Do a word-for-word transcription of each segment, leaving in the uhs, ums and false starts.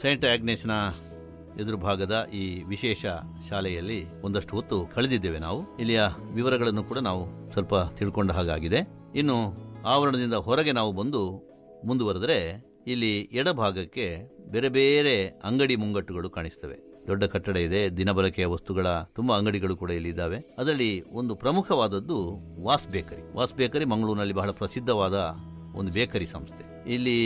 Saint ಆಗ್ನೇಸ್ನ ಎದುರು ಭಾಗದ ಈ ವಿಶೇಷ ಶಾಲೆಯಲ್ಲಿ ಒಂದಷ್ಟು ಹೊತ್ತು ಕಳೆದಿದ್ದೇವೆ. ನಾವು ಇಲ್ಲಿಯ ವಿವರಗಳನ್ನು ಕೂಡ ನಾವು ಸ್ವಲ್ಪ ತಿಳ್ಕೊಂಡ ಹಾಗಾಗಿದೆ. ಇನ್ನು ಆವರಣದಿಂದ ಹೊರಗೆ ನಾವು ಬಂದು ಮುಂದುವರೆದರೆ ಇಲ್ಲಿ ಎಡಭಾಗಕ್ಕೆ ಬೇರೆ ಬೇರೆ ಅಂಗಡಿ ಮುಂಗಟ್ಟುಗಳು ಕಾಣಿಸ್ತವೆ. ದೊಡ್ಡ ಕಟ್ಟಡ ಇದೆ, ದಿನಬಳಕೆಯ ವಸ್ತುಗಳ ತುಂಬಾ ಅಂಗಡಿಗಳು ಕೂಡ ಇಲ್ಲಿ ಇದ್ದಾವೆ. ಅದರಲ್ಲಿ ಒಂದು ಪ್ರಮುಖವಾದದ್ದು ವಾಸ್ ಬೇಕರಿ. ವಾಸ್ ಬೇಕರಿ ಮಂಗಳೂರಿನಲ್ಲಿ ಬಹಳ ಪ್ರಸಿದ್ಧವಾದ ಒಂದು ಬೇಕರಿ ಸಂಸ್ಥೆ. ಇಲ್ಲಿ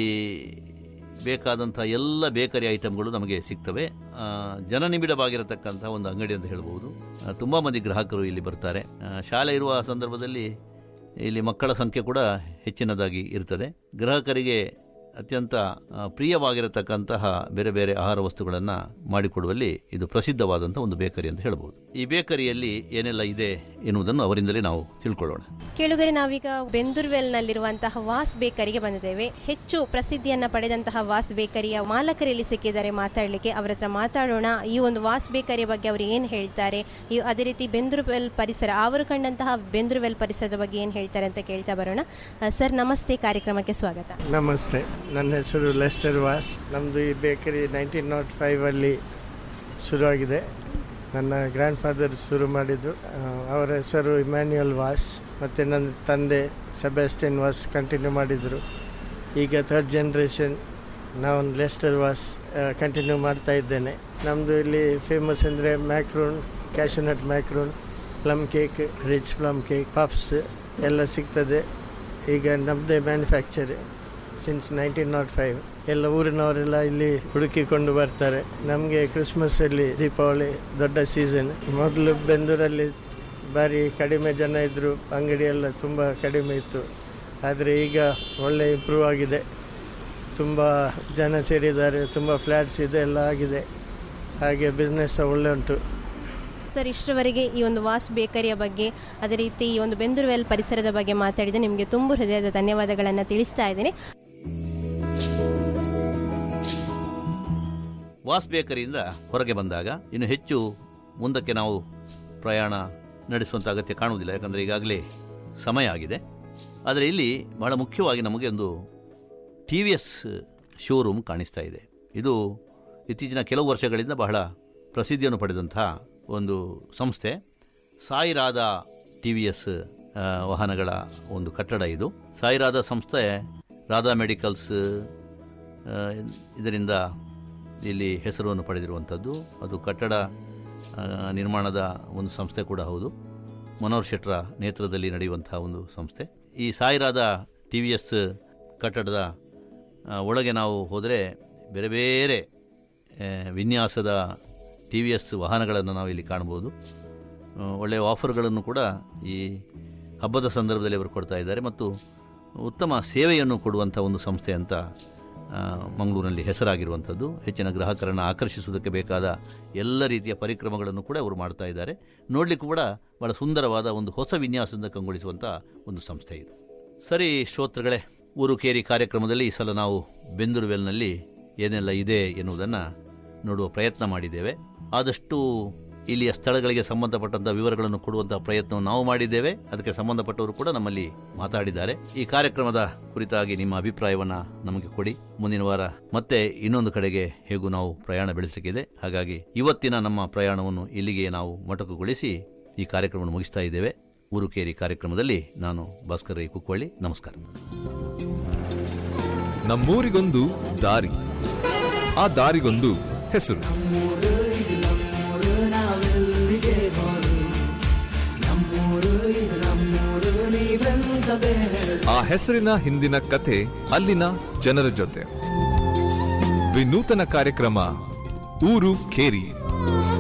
ಬೇಕಾದಂತಹ ಎಲ್ಲ ಬೇಕರಿ ಐಟಮ್ಗಳು ನಮಗೆ ಸಿಗ್ತವೆ. ಜನನಿಬಿಡವಾಗಿರತಕ್ಕಂತಹ ಒಂದು ಅಂಗಡಿ ಅಂತ ಹೇಳ್ಬೋದು. ತುಂಬಾ ಮಂದಿ ಗ್ರಾಹಕರು ಇಲ್ಲಿ ಬರ್ತಾರೆ. ಶಾಲೆ ಇರುವ ಸಂದರ್ಭದಲ್ಲಿ ಇಲ್ಲಿ ಮಕ್ಕಳ ಸಂಖ್ಯೆ ಕೂಡ ಹೆಚ್ಚಿನದಾಗಿ ಇರ್ತದೆ. ಗ್ರಾಹಕರಿಗೆ ಅತ್ಯಂತ ಪ್ರಿಯವಾಗಿರತಕ್ಕಂತಹ ಬೇರೆ ಬೇರೆ ಆಹಾರ ವಸ್ತುಗಳನ್ನು ಮಾಡಿಕೊಡುವಲ್ಲಿ ಇದು ಪ್ರಸಿದ್ಧವಾದಂತಹ ಒಂದು ಬೇಕರಿ ಅಂತ ಹೇಳ್ಬೋದು. ಈ ಬೇಕರಿಯಲ್ಲಿ ಏನೆಲ್ಲ ಇದೆ ಎನ್ನುವುದನ್ನು ಅವರಿಂದಲೇ ನಾವು ತಿಳ್ಕೊಳ್ಳೋಣ. ಕೇಳುಗರೆ, ನಾವೀಗ ಬೆಂದೂರ್ವೆಲ್ನಲ್ಲಿರುವಂತಹ ವಾಸ್ ಬೇಕರಿಗೆ ಬಂದಿದ್ದೇವೆ. ಹೆಚ್ಚು ಪ್ರಸಿದ್ಧಿಯನ್ನ ಪಡೆದಂತಹ ವಾಸ್ ಬೇಕರಿಯ ಮಾಲಕರಲ್ಲಿ ಸಿಕ್ಕಿದ್ದಾರೆ ಮಾತಾಡಲಿಕ್ಕೆ. ಅವರ ಹತ್ರ ಮಾತಾಡೋಣ. ಈ ಒಂದು ವಾಸ್ ಬೇಕರಿಯ ಬಗ್ಗೆ ಅವರು ಏನು ಹೇಳ್ತಾರೆ, ಅದೇ ರೀತಿ ಬೆಂದೂರ್ವೆಲ್ ಪರಿಸರ, ಅವರು ಕಂಡಂತಹ ಬೆಂದೂರ್ವೆಲ್ ಪರಿಸರದ ಬಗ್ಗೆ ಏನು ಹೇಳ್ತಾರೆ ಅಂತ ಕೇಳ್ತಾ ಬರೋಣ. ಸರ್ ನಮಸ್ತೆ, ಕಾರ್ಯಕ್ರಮಕ್ಕೆ ಸ್ವಾಗತ. ನಮಸ್ತೆ, ನನ್ನ ಹೆಸರು ಲೆಸ್ಟರ್ ವಾಸ್. ನಮ್ಮದು ಈ ಬೇಕರಿ ನೈನ್ಟೀನ್ ನಾಟ್ ಫೈವ್ ಅಲ್ಲಿ ಶುರುವಾಗಿದೆ. ನನ್ನ ಗ್ರ್ಯಾಂಡ್ ಫಾದರ್ ಶುರು ಮಾಡಿದ್ದು. ಅವರ ಹೆಸರು ಇಮ್ಯಾನ್ಯುಯಲ್ ವಾಸ್. ಮತ್ತು ನನ್ನ ತಂದೆ ಸೆಬಾಸ್ಟಿಯನ್ ವಾಸ್ ಕಂಟಿನ್ಯೂ ಮಾಡಿದರು. ಈಗ ಥರ್ಡ್ ಜನ್ರೇಷನ್ ನಾವು ಲೆಸ್ಟರ್ ವಾಸ್ ಕಂಟಿನ್ಯೂ ಮಾಡ್ತಾ ಇದ್ದೇನೆ. ನಮ್ಮದು ಇಲ್ಲಿ ಫೇಮಸ್ ಅಂದರೆ macaron, cashew nut macaron, plum cake, rich plum cake, puffs ಎಲ್ಲ ಸಿಗ್ತದೆ. ಈಗ ನಮ್ಮದೇ manufacture since nineteen not five. ಎಲ್ಲ ಊರಿನವರೆಲ್ಲ ಇಲ್ಲಿ ಹುಡುಕಿಕೊಂಡು ಬರ್ತಾರೆ. ನಮಗೆ ಕ್ರಿಸ್ಮಸ್ಸಲ್ಲಿ, ದೀಪಾವಳಿ ದೊಡ್ಡ ಸೀಸನ್. ಮೊದಲು ಬೆಂದೂರಲ್ಲಿ ಭಾರಿ ಕಡಿಮೆ ಜನ ಇದ್ದರು, ಅಂಗಡಿ ಎಲ್ಲ ತುಂಬ ಕಡಿಮೆ ಇತ್ತು. ಆದರೆ ಈಗ ಒಳ್ಳೆ ಇಂಪ್ರೂವ್ ಆಗಿದೆ, ತುಂಬ ಜನ ಸೇರಿದ್ದಾರೆ, ತುಂಬ ಫ್ಲ್ಯಾಟ್ಸ್ ಇದೆ, ಎಲ್ಲ ಆಗಿದೆ. ಹಾಗೆ ಬಿಸ್ನೆಸ್ ಒಳ್ಳೆ ಉಂಟು. ಸರ್, ಇಷ್ಟರವರೆಗೆ ಈ ಒಂದು ವಾಸ್ ಬೇಕರಿಯ ಬಗ್ಗೆ, ಅದೇ ರೀತಿ ಈ ಒಂದು ಬೆಂದೂರ್ವೆಲ್ ಪರಿಸರದ ಬಗ್ಗೆ ಮಾತಾಡಿದೆ. ನಿಮಗೆ ತುಂಬ ಹೃದಯದ ಧನ್ಯವಾದಗಳನ್ನು ತಿಳಿಸ್ತಾ ಇದ್ದೇನೆ. ವಾಸ್ ಬೇಕರಿಯಿಂದ ಹೊರಗೆ ಬಂದಾಗ ಇನ್ನು ಹೆಚ್ಚು ಮುಂದಕ್ಕೆ ನಾವು ಪ್ರಯಾಣ ನಡೆಸುವಂಥ ಅಗತ್ಯ ಕಾಣುವುದಿಲ್ಲ, ಯಾಕಂದರೆ ಈಗಾಗಲೇ ಸಮಯ ಆಗಿದೆ. ಆದರೆ ಇಲ್ಲಿ ಬಹಳ ಮುಖ್ಯವಾಗಿ ನಮಗೆ ಒಂದು ಟಿ ವಿ ಎಸ್ ಶೋರೂಮ್ ಕಾಣಿಸ್ತಾ ಇದೆ. ಇದು ಇತ್ತೀಚಿನ ಕೆಲವು ವರ್ಷಗಳಿಂದ ಬಹಳ ಪ್ರಸಿದ್ಧಿಯನ್ನು ಪಡೆದಂತಹ ಒಂದು ಸಂಸ್ಥೆ. Sai Radha T V S ವಾಹನಗಳ ಒಂದು ಕಟ್ಟಡ ಇದು. ಸಾಯಿ ರಾಧಾ ಸಂಸ್ಥೆ ರಾಧಾ ಮೆಡಿಕಲ್ಸ್ ಇದರಿಂದ ಇಲ್ಲಿ ಹೆಸರನ್ನು ಪಡೆದಿರುವಂಥದ್ದು. ಅದು ಕಟ್ಟಡ ನಿರ್ಮಾಣದ ಒಂದು ಸಂಸ್ಥೆ ಕೂಡ ಹೌದು. ಮನೋಹರ್ ಶೆಟ್ಟರ ನೇತೃತ್ವದಲ್ಲಿ ನಡೆಯುವಂತಹ ಒಂದು ಸಂಸ್ಥೆ. ಈ Sai Radha T V S ಕಟ್ಟಡದ ಒಳಗೆ ನಾವು ಹೋದರೆ ಬೇರೆ ಬೇರೆ ವಿನ್ಯಾಸದ ಟಿ ವಿ ಎಸ್ ವಾಹನಗಳನ್ನು ನಾವು ಇಲ್ಲಿ ಕಾಣ್ಬೋದು. ಒಳ್ಳೆಯ ಆಫರ್ಗಳನ್ನು ಕೂಡ ಈ ಹಬ್ಬದ ಸಂದರ್ಭದಲ್ಲಿ ಅವರು ಕೊಡ್ತಾ ಇದ್ದಾರೆ ಮತ್ತು ಉತ್ತಮ ಸೇವೆಯನ್ನು ಕೊಡುವಂಥ ಒಂದು ಸಂಸ್ಥೆ ಅಂತ ಮಂಗಳೂರಿನಲ್ಲಿ ಹೆಸರಾಗಿರುವಂಥದ್ದು. ಹೆಚ್ಚಿನ ಗ್ರಾಹಕರನ್ನು ಆಕರ್ಷಿಸುವುದಕ್ಕೆ ಬೇಕಾದ ಎಲ್ಲ ರೀತಿಯ ಪರಿಕ್ರಮಗಳನ್ನು ಕೂಡ ಅವರು ಮಾಡ್ತಾ ಇದ್ದಾರೆ. ನೋಡಲಿಕ್ಕೂ ಕೂಡ ಬಹಳ ಸುಂದರವಾದ ಒಂದು ಹೊಸ ವಿನ್ಯಾಸದಿಂದ ಕಂಗೊಳಿಸುವಂಥ ಒಂದು ಸಂಸ್ಥೆ ಇದು. ಸರಿ ಶ್ರೋತೃಗಳೇ, ಊರು ಕೇರಿ ಕಾರ್ಯಕ್ರಮದಲ್ಲಿ ಈ ಸಲ ನಾವು ಬೆಂದೂರ್ವೆಲ್ನಲ್ಲಿ ಏನೆಲ್ಲ ಇದೆ ಎನ್ನುವುದನ್ನು ನೋಡುವ ಪ್ರಯತ್ನ ಮಾಡಿದ್ದೇವೆ. ಆದಷ್ಟು ಇಲ್ಲಿಯ ಸ್ಥಳಗಳಿಗೆ ಸಂಬಂಧಪಟ್ಟಂಥ ವಿವರಗಳನ್ನು ಕೊಡುವಂತಹ ಪ್ರಯತ್ನವನ್ನು ನಾವು ಮಾಡಿದ್ದೇವೆ. ಅದಕ್ಕೆ ಸಂಬಂಧಪಟ್ಟವರು ಕೂಡ ನಮ್ಮಲ್ಲಿ ಮಾತಾಡಿದ್ದಾರೆ. ಈ ಕಾರ್ಯಕ್ರಮದ ಕುರಿತಾಗಿ ನಿಮ್ಮ ಅಭಿಪ್ರಾಯವನ್ನು ನಮಗೆ ಕೊಡಿ. ಮುಂದಿನ ವಾರ ಮತ್ತೆ ಇನ್ನೊಂದು ಕಡೆಗೆ ಹೇಗೂ ನಾವು ಪ್ರಯಾಣ ಬೆಳೆಸಲಿಕ್ಕಿದೆ. ಹಾಗಾಗಿ ಇವತ್ತಿನ ನಮ್ಮ ಪ್ರಯಾಣವನ್ನು ಇಲ್ಲಿಗೆ ನಾವು ಮೊಟಕುಗೊಳಿಸಿ ಈ ಕಾರ್ಯಕ್ರಮವನ್ನು ಮುಗಿಸ್ತಾ ಇದ್ದೇವೆ. ಊರು ಕೇರಿ ಕಾರ್ಯಕ್ರಮದಲ್ಲಿ ನಾನು ಭಾಸ್ಕರ್ ರೈ ಕುಕ್ಕೊಳ್ಳಿ. ನಮಸ್ಕಾರ. ನಮ್ಮೂರಿಗೊಂದು ದಾರಿ, ಆ ದಾರಿಗೊಂದು ಹೆಸರು. ಆ ಹೆಸರಿನ ಹಿಂದಿನ ಕಥೆ ಅಲ್ಲಿನ ಜನರ ಜೊತೆ. ವಿನೂತನ ಕಾರ್ಯಕ್ರಮ ಊರು ಕೇರಿ.